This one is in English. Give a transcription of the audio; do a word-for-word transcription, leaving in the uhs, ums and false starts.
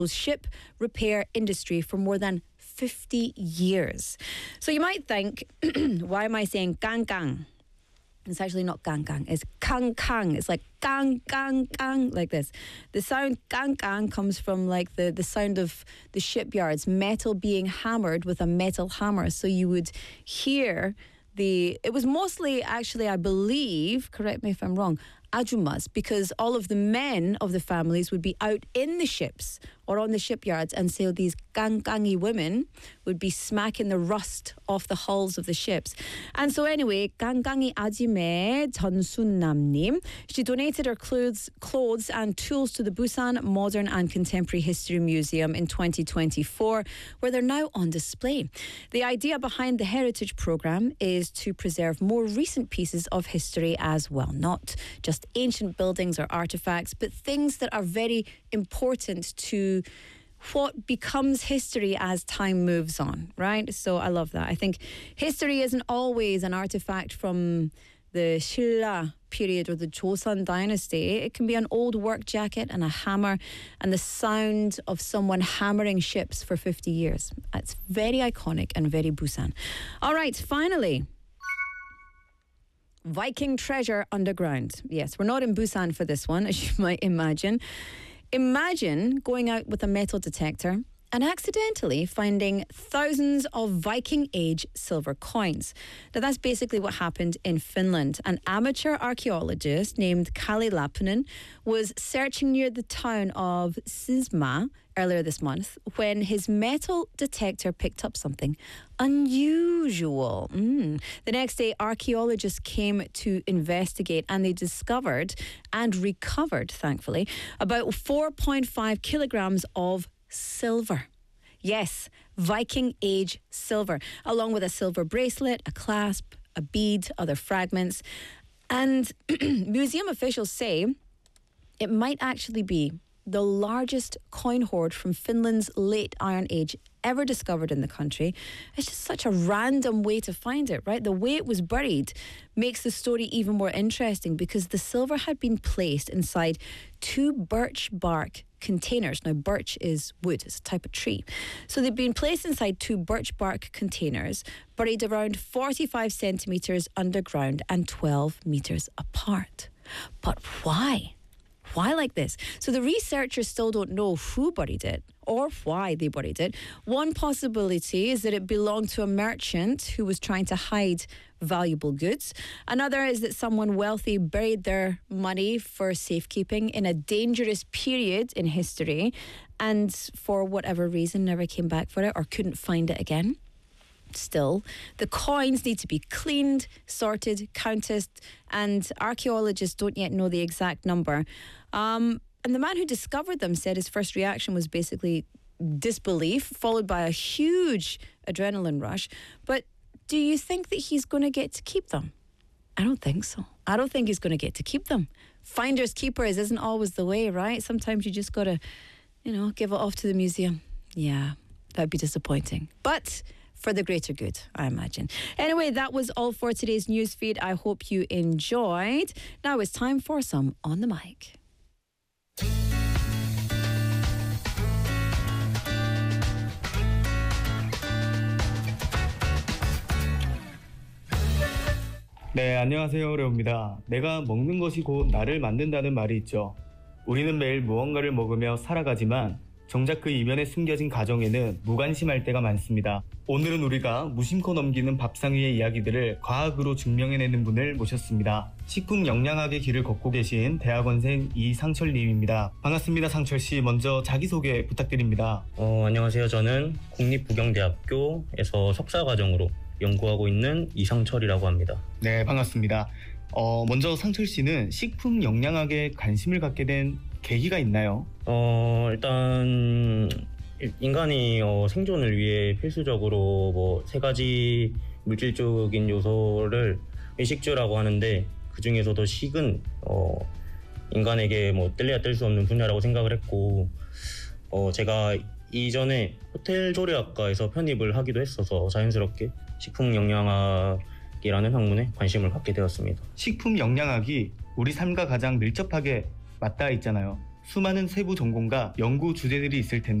ship repair industry for more than fifty years. So you might think, why am I saying gang gang? It's actually not gang gang, it's kang kang. It's like gang gang gang, like this. The sound gang gang comes from like the, the sound of the shipyards, metal being hammered with a metal hammer. So you would hear the, it was mostly actually, I believe, correct me if I'm wrong, ajumas, because all of the men of the families would be out in the ships or on the shipyards, and so these gangangi women would be smacking the rust off the hulls of the ships. And so anyway, gangangi ajime Jeonsun-nam님, she donated her clothes, clothes and tools to the Busan Modern and Contemporary History Museum in twenty twenty-four, where they're now on display. The idea behind the Heritage Programme is to preserve more recent pieces of history as well, not just ancient buildings or artifacts, but things that are very important to what becomes history as time moves on, right? So I love that. I think history isn't always an artifact from the Silla period or the Joseon dynasty. It can be an old work jacket and a hammer and the sound of someone hammering ships for fifty years. It's very iconic and very Busan. All right, finally, Viking treasure underground. Yes, we're not in Busan for this one, as you might imagine. Imagine going out with a metal detector and accidentally finding thousands of Viking age silver coins. Now that's basically what happened in Finland. An amateur archaeologist named Kalle Lapunen was searching near the town of Sisma earlier this month when his metal detector picked up something unusual. Mm. The next day, archaeologists came to investigate and they discovered and recovered, thankfully, about four point five kilograms of silver. Yes, Viking age silver, along with a silver bracelet, a clasp, a bead, other fragments. And museum officials say it might actually be the largest coin hoard from Finland's late Iron Age ever discovered in the country. It's just such a random way to find it, right? The way it was buried makes the story even more interesting because the silver had been placed inside two birch bark containers. Now, birch is wood, it's a type of tree. So they've been placed inside two birch bark containers, buried around forty-five centimetres underground and twelve metres apart. But why? Why like this? So the researchers still don't know who buried it or why they buried it. One possibility is that it belonged to a merchant who was trying to hide valuable goods. Another is that someone wealthy buried their money for safekeeping in a dangerous period in history and for whatever reason never came back for it or couldn't find it again. Still, the coins need to be cleaned, sorted, counted, and archaeologists don't yet know the exact number. Um, and the man who discovered them said his first reaction was basically disbelief, followed by a huge adrenaline rush. But do you think that he's going to get to keep them? I don't think so. I don't think he's going to get to keep them. Finders keepers isn't always the way, right? Sometimes you just got to, you know, give it off to the museum. Yeah, that'd be disappointing. But for the greater good, I imagine. Anyway, that was all for today's newsfeed. I hope you enjoyed. Now it's time for some On the Mic. 네, 안녕하세요. 레오입니다. 내가 먹는 것이 곧 나를 만든다는 말이 있죠. 우리는 매일 무언가를 먹으며 살아가지만 정작 그 이면에 숨겨진 가정에는 무관심할 때가 많습니다. 오늘은 우리가 무심코 넘기는 밥상 위의 이야기들을 과학으로 증명해내는 분을 모셨습니다. 식품 영양학의 길을 걷고 계신 대학원생 이상철님입니다. 반갑습니다, 상철씨. 먼저 자기소개 부탁드립니다. 어, 안녕하세요. 저는 국립부경대학교에서 석사과정으로 연구하고 있는 이상철이라고 합니다. 네, 반갑습니다. 어, 먼저 상철씨는 식품 영양학에 관심을 갖게 된 계기가 있나요? 어, 일단 인간이 어, 생존을 위해 필수적으로 뭐 세 가지 물질적인 요소를 의식주라고 하는데 그 중에서도 식은 어, 인간에게 뭐 뗄래야 뗄 수 없는 분야라고 생각을 했고 어, 제가 이전에 호텔 조리학과에서 편입을 하기도 했어서 자연스럽게 식품 영양학이라는 학문에 관심을 갖게 되었습니다. 식품 영양학이 우리 삶과 가장 밀접하게 맞닿아 있잖아요. 수많은 세부 전공과 연구 주제들이 있을 텐데